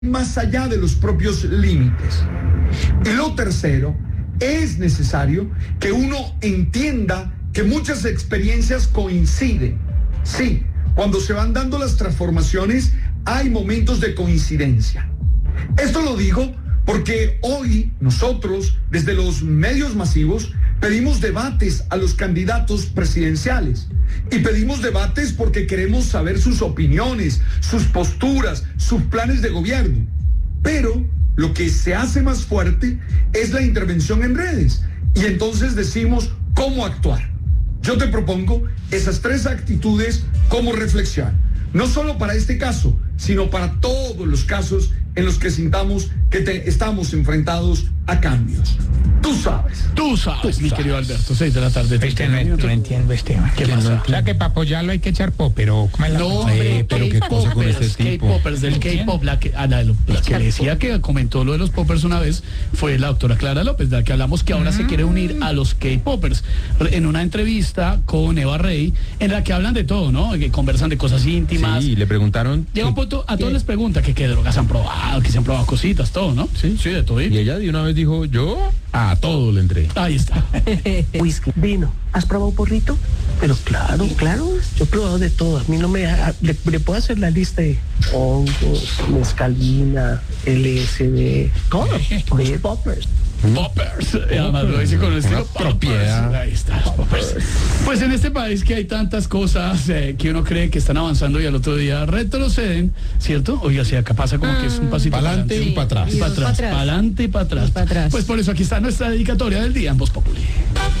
más allá de los propios límites. Y lo tercero, es necesario que uno entienda que muchas experiencias coinciden. Sí, cuando se van dando las transformaciones hay momentos de coincidencia. Esto lo digo porque hoy nosotros, desde los medios masivos, pedimos debates a los candidatos presidenciales. Y pedimos debates porque queremos saber sus opiniones, sus posturas, sus planes de gobierno. Pero lo que se hace más fuerte es la intervención en redes. Y entonces decimos cómo actuar. Yo te propongo esas tres actitudes como reflexión. No solo para este caso, sino para todos los casos en los que sintamos que estamos enfrentados a cambios. Tú sabes, mi querido Alberto, 6 de la tarde. No entiendo este tema. ¿Qué pasa? O sea que para apoyarlo hay que echar pop, pero ¿cómo es la No, cosa? pero qué cosa con este tipo. K-popers del K-pop, la que decía que comentó lo de los poppers una vez fue la doctora Clara López, de la que hablamos, que ahora se quiere unir a los K-popers en una entrevista con Eva Rey, en la que hablan de todo, ¿no? Que conversan de cosas íntimas. Sí, le preguntaron. Llega un punto, a todos les pregunta que qué drogas han probado, que se han probado cositas, todo, ¿no? Sí, de todo. Y ella de una vez dijo, yo a todo le entré. Ahí está. Whisky, vino. ¿Has probado porrito? Pero claro, yo he probado de todo. A mí no me... Le puedo hacer la lista de hongos, mescalina, LSD, todo. De poppers. Poppers. Además lo dice con el estilo propiedad. Ahí está, poppers. Pues en este país que hay tantas cosas que uno cree que están avanzando y al otro día retroceden, ¿cierto? Oiga, si acá pasa como que es un pasito para adelante y para atrás. Para adelante y para atrás. Pues por eso aquí está nuestra dedicatoria del día en Voz Populi.